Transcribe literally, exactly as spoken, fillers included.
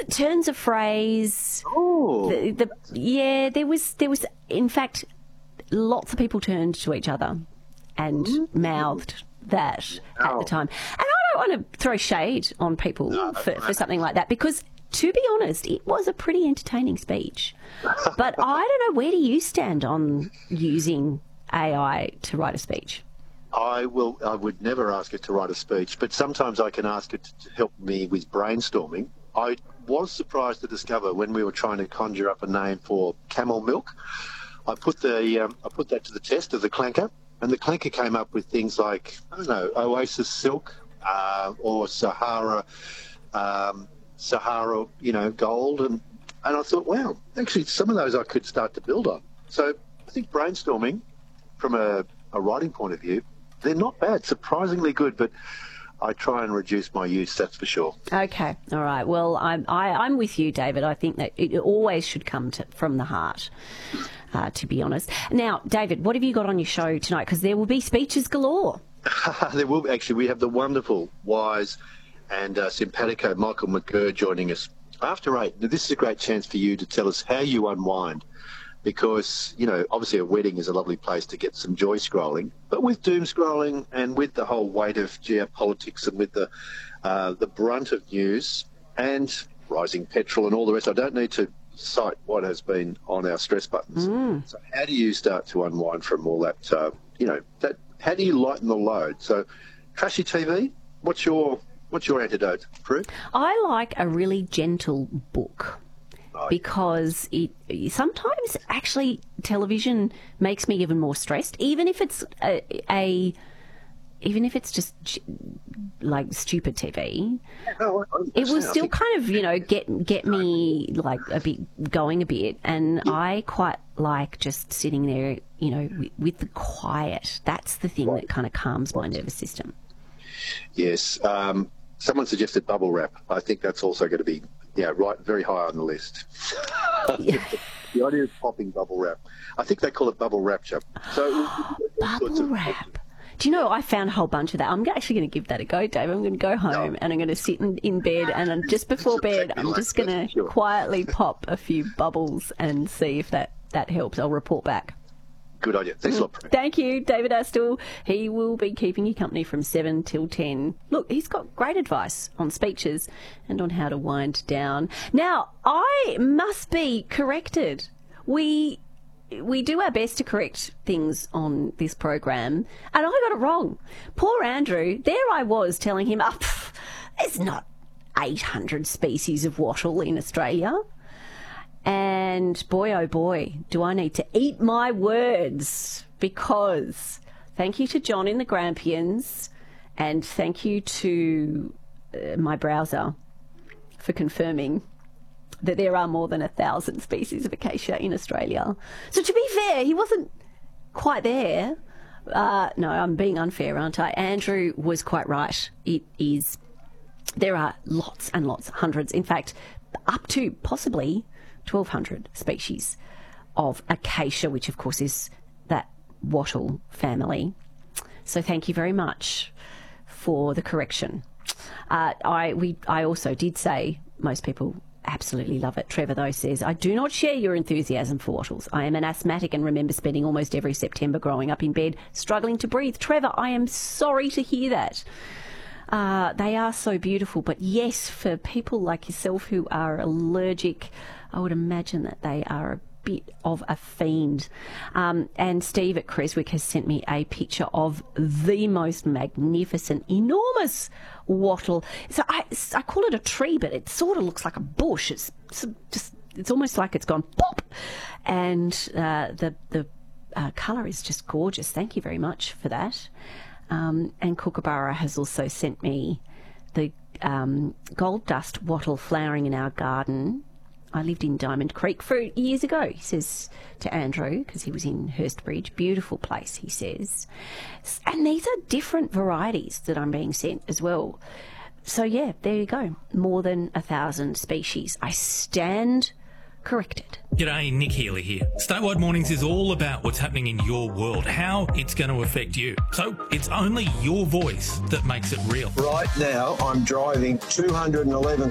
turns of phrase. Oh. The, the, yeah, there was, there was, in fact, lots of people turned to each other and mm-hmm. mouthed that oh. at the time. And I don't want to throw shade on people no, for, for something like that because, to be honest, it was a pretty entertaining speech. But I don't know, where do you stand on using A I to write a speech? I will. I would never ask it to write a speech, but sometimes I can ask it to help me with brainstorming. I was surprised to discover when we were trying to conjure up a name for camel milk, I put the um, I put that to the test of the clanker, and the clanker came up with things like, I don't know, Oasis Silk uh, or Sahara um, Sahara, you know, Gold, and and I thought, wow, actually some of those I could start to build on. So I think brainstorming from a, a writing point of view, they're not bad, surprisingly good, but I try and reduce my use, that's for sure. Okay, all right. Well, I'm I, I'm with you, David. I think that it always should come to, from the heart, uh, to be honest. Now, David, what have you got on your show tonight? Because there will be speeches galore. There will be. Actually, we have the wonderful, wise and uh, simpatico Michael McGurr joining us after eight. Now, this is a great chance for you to tell us how you unwind. Because, you know, obviously a wedding is a lovely place to get some joy scrolling. But with doom scrolling and with the whole weight of geopolitics and with the uh, the brunt of news and rising petrol and all the rest, I don't need to cite what has been on our stress buttons. Mm. So how do you start to unwind from all that, uh, you know, that? How do you lighten the load? So trashy T V, what's your, what's your antidote, Prue? I like a really gentle book. Because it sometimes actually television makes me even more stressed, even if it's a, a even if it's just like stupid T V. No, I, I it will still kind of, you know, get get me like a bit going a bit, and yeah. I quite like just sitting there, you know, with, with the quiet. That's the thing right. that kind of calms my nervous system. Yes, um, someone suggested bubble wrap. I think that's also going to be. Yeah, right, very high on the list. Yeah. The idea of popping bubble wrap. I think they call it bubble rapture. So bubble wrap. Do you know, I found a whole bunch of that. I'm actually going to give that a go, Dave. I'm going to go home no. and I'm going to sit in, in bed, and I'm, just before bed, I'm just going to sure. quietly pop a few bubbles and see if that, that helps. I'll report back. Good idea. Thanks a lot, Prue. Thank you, David Astle. He will be keeping you company from seven till ten. Look, he's got great advice on speeches and on how to wind down. Now, I must be corrected. We we do our best to correct things on this program, and I got it wrong. Poor Andrew, there I was telling him, oh, pff, there's not eight hundred species of wattle in Australia. And boy, oh boy, do I need to eat my words, because thank you to John in the Grampians and thank you to uh, my browser for confirming that there are more than a thousand species of acacia in Australia. So to be fair, he wasn't quite there. Uh, no, I'm being unfair, aren't I? Andrew was quite right. It is, there are lots and lots, hundreds, in fact, up to possibly twelve hundred species of acacia, which of course is that wattle family. So thank you very much for the correction. Uh, I we I also did say most people absolutely love it. Trevor, though, says, I do not share your enthusiasm for wattles. I am an asthmatic and remember spending almost every September growing up in bed struggling to breathe. Trevor, I am sorry to hear that. Uh, they are so beautiful, but yes, for people like yourself who are allergic, I would imagine that they are a bit of a fiend. Um, and Steve at Creswick has sent me a picture of the most magnificent, enormous wattle. So I, I call it a tree, but it sort of looks like a bush. It's, it's just, it's almost like it's gone pop. And uh, the the uh, colour is just gorgeous. Thank you very much for that. Um, and Kookaburra has also sent me the um, gold dust wattle flowering in our garden. I lived in Diamond Creek for years ago, he says to Andrew, because he was in Hurstbridge. Beautiful place, he says. And these are different varieties that I'm being sent as well. So, yeah, there you go. More than a thousand species. I stand corrected. G'day, Nick Healy here. Statewide Mornings is all about what's happening in your world, how it's going to affect you. So it's only your voice that makes it real. Right now, I'm driving two hundred eleven